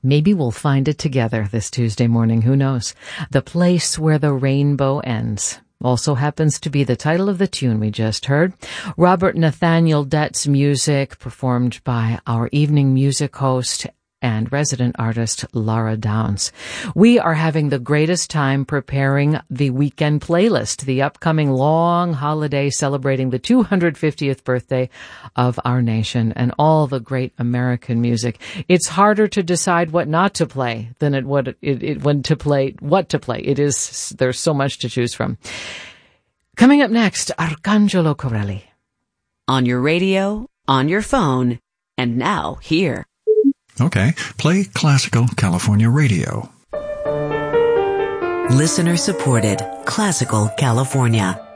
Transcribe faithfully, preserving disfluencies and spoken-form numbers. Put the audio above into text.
Maybe we'll find it together this Tuesday morning. Who knows? The Place Where the Rainbow Ends also happens to be the title of the tune we just heard. Robert Nathaniel Dett's music, performed by our evening music host and resident artist Lara Downs. We are having the greatest time preparing the weekend playlist, the upcoming long holiday celebrating the two hundred fiftieth birthday of our nation and all the great American music. It's harder to decide what not to play than it what it, it when to play what to play. It is there's so much to choose from. Coming up next, Arcangelo Corelli. On your radio, on your phone, and now here. Okay, play Classical California Radio. Listener supported Classical California.